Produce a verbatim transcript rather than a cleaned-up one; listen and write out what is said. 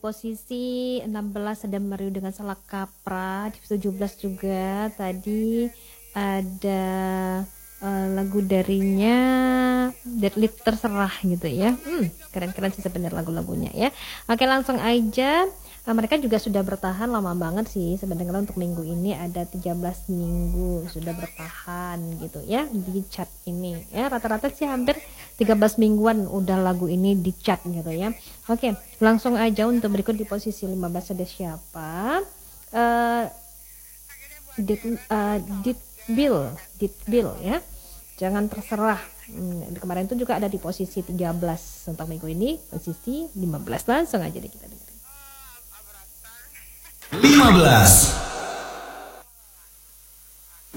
posisi enam belas ada Mario dengan Salah Kapra. Di tujuh belas juga tadi ada uh, lagu darinya Deadlift Terserah gitu ya. Hmm, keren-keren sih sebenarnya lagu-lagunya ya. Oke, langsung aja. Nah, mereka juga sudah bertahan lama banget sih sebenarnya untuk minggu ini, ada tiga belas minggu sudah bertahan gitu ya di chart ini ya, rata-rata sih hampir tiga belas mingguan udah lagu ini di chart gitu ya. Oke, langsung aja untuk berikut di posisi lima belas ada siapa? Uh, Dit, uh, Dit Bill, Dit Bill ya. Jangan Terserah. Hmm, kemarin itu juga ada di posisi tiga belas, untuk minggu ini posisi lima belas. Langsung aja deh kita dengerin. lima belas.